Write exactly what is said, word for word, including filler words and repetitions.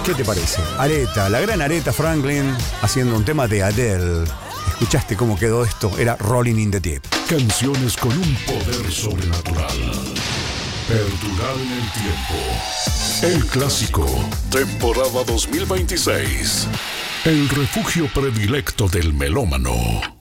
¿Qué te parece? Aretha, la gran Aretha Franklin haciendo un tema de Adele. ¿Escuchaste cómo quedó esto? Era Rolling in the Deep. Canciones con un poder sobrenatural. Perdurar en el tiempo. El clásico. Temporada dos mil veintiséis. El refugio predilecto del melómano.